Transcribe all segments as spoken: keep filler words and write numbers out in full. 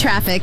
traffic.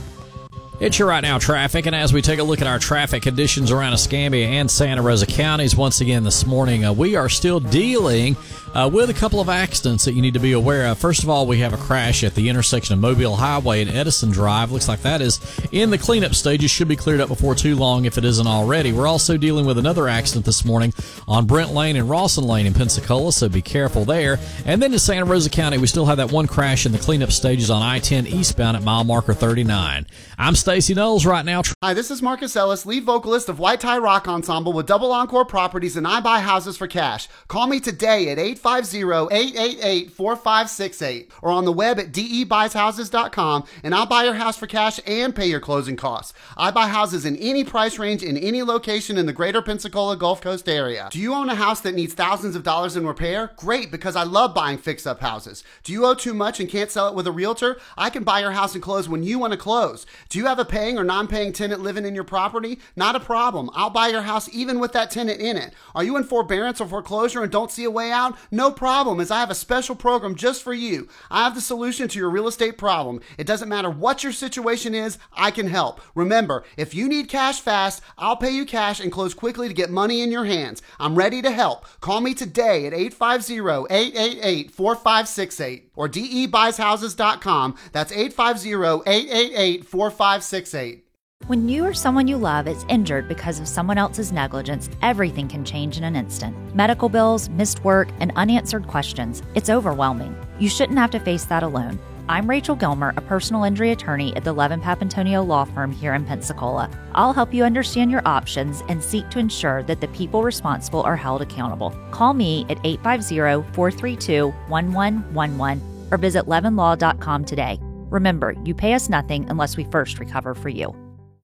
It's your Right Now traffic, and as we take a look at our traffic conditions around Escambia and Santa Rosa counties, once again this morning, uh, we are still dealing uh, with a couple of accidents that you need to be aware of. First of all, we have a crash at the intersection of Mobile Highway and Edison Drive. Looks like that is in the cleanup stages. Should be cleared up before too long if it isn't already. We're also dealing with another accident this morning on Brent Lane and Rawson Lane in Pensacola, so be careful there. And then in Santa Rosa County, we still have that one crash in the cleanup stages on I ten eastbound at mile marker thirty-nine. I'm Stacey Knowles. Right Now. Hi, this is Marcus Ellis, lead vocalist of White Tie Rock Ensemble with Double Encore Properties, and I buy houses for cash. Call me today at eight five zero, eight eight eight, four five six eight or on the web at d e buys houses dot com, and I'll buy your house for cash and pay your closing costs. I buy houses in any price range in any location in the greater Pensacola Gulf Coast area. Do you own a house that needs thousands of dollars in repair? Great, because I love buying fix-up houses. Do you owe too much and can't sell it with a realtor? I can buy your house and close when you want to close. Do you have a paying or non-paying tenant living in your property? Not a problem. I'll buy your house even with that tenant in it. Are you in forbearance or foreclosure and don't see a way out? No problem, as I have a special program just for you. I have the solution to your real estate problem. It doesn't matter what your situation is, I can help. Remember, if you need cash fast, I'll pay you cash and close quickly to get money in your hands. I'm ready to help. Call me today at eight five zero, eight eight eight, four five six eight or d e buys houses dot com. That's eight five zero, eight eight eight, four five six eight. When you or someone you love is injured because of someone else's negligence, everything can change in an instant. Medical bills, missed work, and unanswered questions. It's overwhelming. You shouldn't have to face that alone. I'm Rachel Gilmer, a personal injury attorney at the Levin Papantonio Law Firm here in Pensacola. I'll help you understand your options and seek to ensure that the people responsible are held accountable. Call me at eight five zero, four three two, one one one one or visit levin law dot com today. Remember, you pay us nothing unless we first recover for you.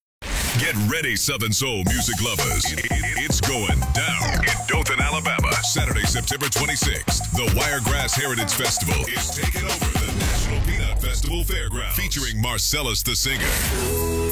Get ready, Southern Soul music lovers. It's going down in Dothan, Alabama. Saturday, September twenty-sixth. The Wiregrass Heritage Festival is taking over the National Peanut Festival Fairgrounds, featuring Marcellus the Singer.